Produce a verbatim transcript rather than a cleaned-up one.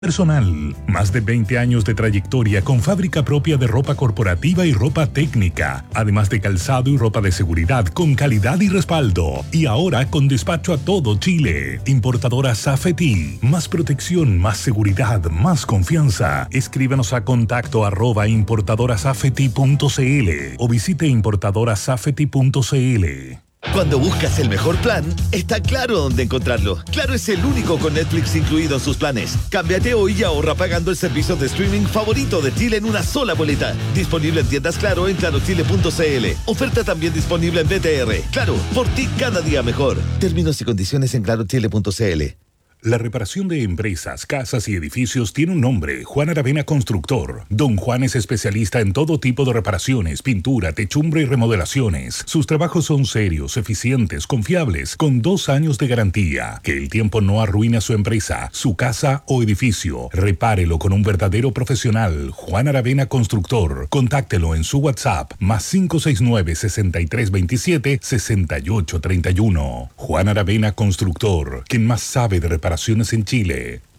Personal, más de veinte años de trayectoria con fábrica propia de ropa corporativa y ropa técnica, además de calzado y ropa de seguridad con calidad y respaldo. Y ahora con despacho a todo Chile. Importadora Safety, más protección, más seguridad, más confianza. Escríbanos a contacto arroba importadorasafety punto cl o visite importadorasafety punto cl. Cuando buscas el mejor plan, está Claro dónde encontrarlo. Claro es el único con Netflix incluido en sus planes. Cámbiate hoy y ahorra pagando el servicio de streaming favorito de Chile en una sola boleta. Disponible en tiendas Claro en claro chile punto cl. Oferta también disponible en B T R. Claro, por ti cada día mejor. Términos y condiciones en claro chile punto cl. La reparación de empresas, casas y edificios tiene un nombre: Juan Aravena Constructor. Don Juan es especialista en todo tipo de reparaciones, pintura, techumbre y remodelaciones. Sus trabajos son serios, eficientes, confiables, con dos años de garantía. Que el tiempo no arruine su empresa, su casa o edificio. Repárelo con un verdadero profesional. Juan Aravena Constructor. Contáctelo en su WhatsApp más cinco seis nueve, seis tres dos siete, seis ocho tres uno. Juan Aravena Constructor, quien más sabe de reparaciones en Chile.